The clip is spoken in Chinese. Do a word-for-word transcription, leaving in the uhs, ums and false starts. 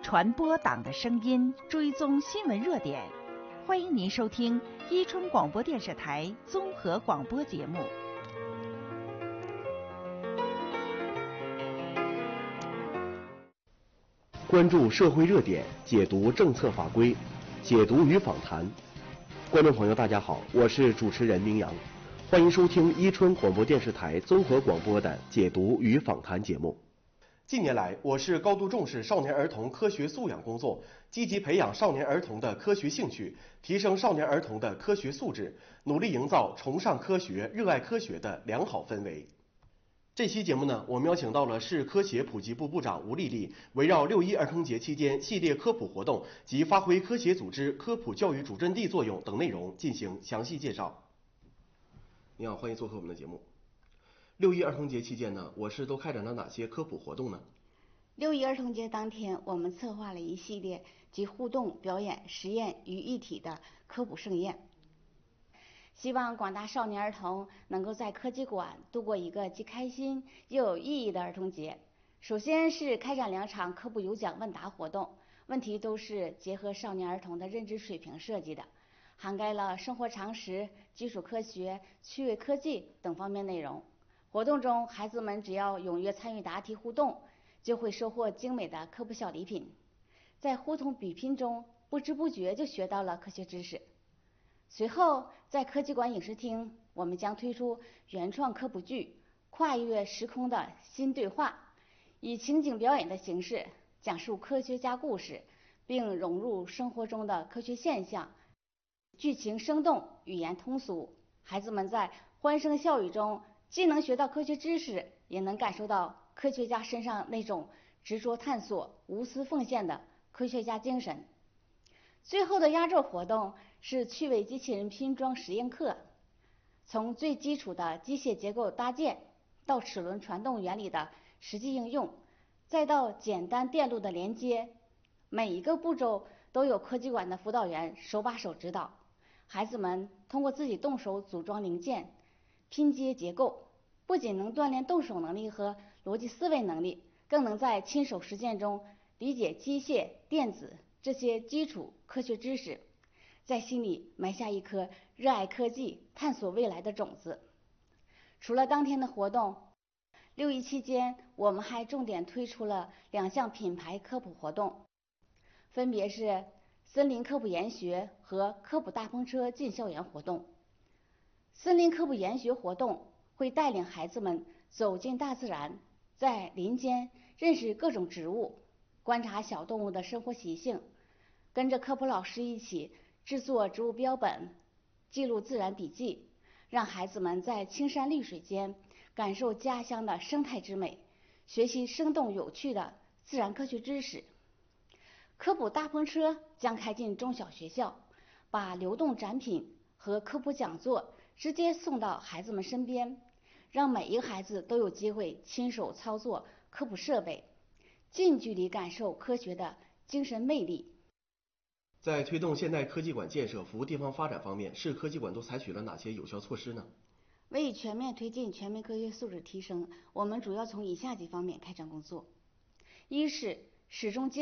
传播党的声音，追踪新闻热点。欢迎您收听伊春广播电视台综合广播节目。 关注社会热点，解读政策法规，解读与访谈。观众朋友，大家好，我是主持人明阳，欢迎收听伊春广播电视台综合广播的解读与访谈节目。近年来，我市高度重视少年儿童科学素养工作，积极培养少年儿童的科学兴趣，提升少年儿童的科学素质，努力营造崇尚科学、热爱科学的良好氛围。这期节目呢，我们邀请到了市科协普及部部长吴丽丽，围绕六一儿童节期间系列科普活动及发挥科协组织科普教育主阵地作用等内容进行详细介绍。你好，欢迎做客我们的节目。六一儿童节期间呢，我市都开展了哪些科普活动呢？ 六一儿童节当天，我们策划了一系列集互动、表演、实验于一体的科普盛宴，希望广大少年儿童能够在科技馆度过一个既开心又有意义的儿童节。首先是开展两场科普有奖问答活动，问题都是结合少年儿童的认知水平设计的，涵盖了生活常识、基础科学、趣味科技等方面内容。活动中，孩子们只要踊跃参与答题互动，就会收获精美的科普小礼品。在互动比拼中，不知不觉就学到了科学知识。随后，在科技馆影视厅，我们将推出原创科普剧《跨越时空的新对话》，以情景表演的形式讲述科学家故事，并融入生活中的科学现象，剧情生动，语言通俗。孩子们在欢声笑语中，既能学到科学知识，也能感受到科学家身上那种执着探索、无私奉献的科学家精神。最后的压轴活动是趣味机器人拼装实验课，从最基础的机械结构搭建，到齿轮传动原理的实际应用，再到简单电路的连接，每一个步骤都有科技馆的辅导员手把手指导。孩子们通过自己动手组装零件、拼接结构，不仅能锻炼动手能力和逻辑思维能力，更能在亲手实践中理解机械、电子这些基础科学知识，在心里埋下一颗热爱科技、探索未来的种子。除了当天的活动，六一期间我们还重点推出了两项品牌科普活动，分别是森林科普研学和科普大篷车进校园活动。森林科普研学活动会带领孩子们走进大自然，在林间认识各种植物，观察小动物的生活习性，跟着科普老师一起制作植物标本，记录自然笔记，让孩子们在青山绿水间感受家乡的生态之美，学习生动有趣的自然科学知识。科普大篷车将开进中小学校，把流动展品和科普讲座直接送到孩子们身边，让每一个孩子都有机会亲手操作科普设备，近距离感受科学的精神魅力。 在推动现代科技馆建设、服务地方发展方面，市科技馆都采取了哪些有效措施呢？ 为全面推进全民科学素质提升，我们主要从以下几方面开展工作：一是始终